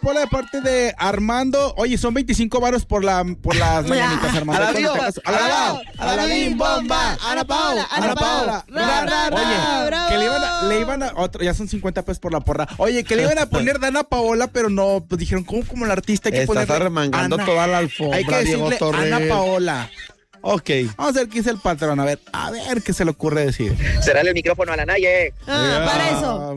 Pola de parte de Armando. Oye, son 25 varos por las mañanitas, Armando. Alabín, bomba, Ana Paola. Oye, que le iban a otro, ya son 50 pesos por la porra. Oye, que le iban a poner Dana Paola, pero no, pues dijeron, ¿cómo como el artista hay que ponerle? Estás arremangando toda la alfombra, hay que Diego decirle Torres. Ana Paola. Ok. Vamos a ver qué dice el patrón, a ver qué se le ocurre decir. Cerrarle el micrófono a la Naye. Para eso.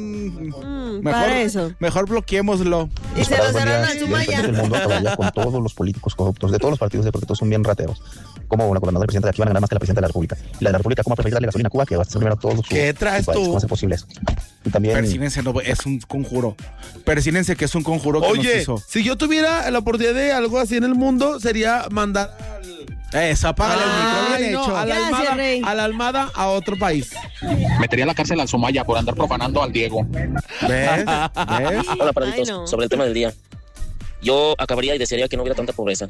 Para eso. Mejor bloqueémoslo. Y se lo cerraron a Sumaya. El mundo acabaría con todos los políticos corruptos de todos los partidos, porque todos son bien rateros. Como la gobernadora y presidenta de aquí van a ganar más que la presidenta de la República. Y la de la República, ¿cómo preferir darle gasolina a Cuba que abastece primero a todos sus ¿Qué traes países? tú? ¿Cómo es posible eso? Y también... Persínense, no, es un conjuro. Persínense que es un conjuro que nos Oye, hizo. si yo tuviera la oportunidad de algo así en el mundo, sería mandar Eso, apágale el micro, bien hecho. a la Gracias, Almada, Rey. a la Almada a otro país. Metería a la cárcel al Sumaya por andar profanando al Diego. ¿Ves? Hola, paraditos. Ay, no. Sobre el tema del día. Yo acabaría y desearía que no hubiera tanta pobreza.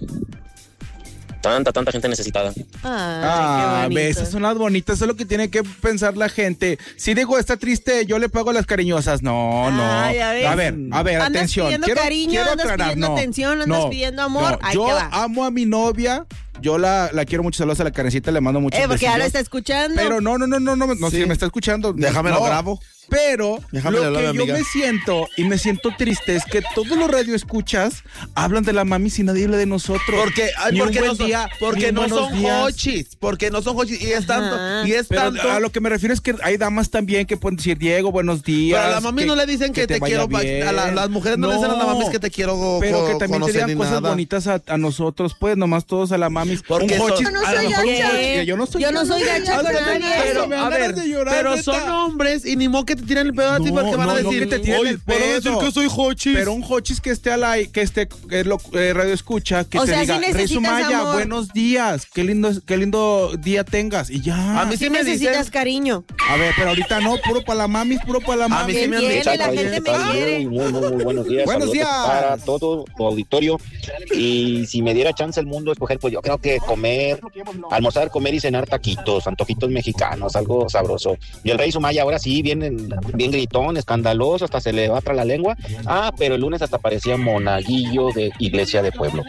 Tanta gente necesitada. Ay, qué ves, bonito. esas son las bonitas, eso es lo que tiene que pensar la gente. Si digo, está triste, yo le pago las cariñosas. No. Ya ves. A ver, Andas atención. pidiendo cariño, andas pidiendo atención, andas pidiendo amor. Ahí yo te va. amo a mi novia. Yo la quiero mucho, saludos a la Karencita, le mando muchos Porque ahora besillos. está escuchando. Pero no, Sí. si me está escuchando. Déjame lo no. grabo. Pero Déjame lo hablar, que yo amiga. me siento triste es que todos los radioescuchas hablan de la mami sin nadie habla de nosotros. Porque Ni un no buen son, día, porque ni un no buenos son días. hochis, porque no son hochis y es tanto Ajá. Pero tanto. a lo que me refiero es que hay damas también que pueden decir, Diego, buenos días. Pero a la mami no le dicen que te vaya quiero, bien. las mujeres no le dicen a la mami que te quiero pero que también te conocer digan ni cosas nada. bonitas a nosotros, pues, nomás todos a la mami. Porque un hochis, Yo no a lo soy mejor un gacha. hochis, Yo no soy gacha con Ándale, nadie. Pero, me dan a ganas ver, de llorar, pero neta. son hombres y ni modo que te tiren el pedo a ti porque van a decir que te tiren "Oye, el van a decir pedo". que soy hochis. Pero un hochis que esté radio escucha, que O te sea, diga, sí Rey necesitas Sumaya, amor. buenos días, qué lindo día tengas, y ya. A mí sí Sí me necesitas dicen, cariño. A ver, pero ahorita no, puro para la mami, puro para la mami. mí sí me han Entiende, dicho, la gente me quiere. Muy buenos días. Buenos Saludos días. para todo tu auditorio. Y si me diera chance el mundo escoger, pues yo creo que almorzar, comer y cenar taquitos, antojitos mexicanos, algo sabroso. Y el Rey Sumaya ahora sí, bien gritón, escandaloso, hasta se le va atrás la lengua. Pero el lunes hasta parecía monaguillo de iglesia de pueblo.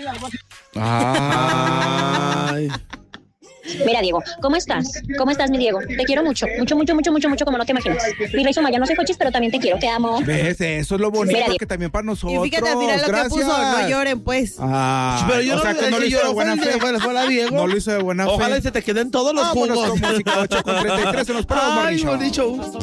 ay, Mira, Diego, ¿cómo estás? ¿Cómo estás, mi Diego? Te quiero mucho, mucho, como no te imaginas. Mi Rey Sumaya, no soy cochis, pero también te quiero, te amo. ¿Ves? Eso es lo bonito, Mira, que también para nosotros. Y fíjate al final lo Gracias. que puso, no lloren pues. pero yo o sea, que no lo hizo de buena fe. Fue la Diego. No lo hizo de buena fe. Ojalá y se te queden todos los Vámonos jugos. con música 8:33 en los Prados, Ay, Morning Show. bonito.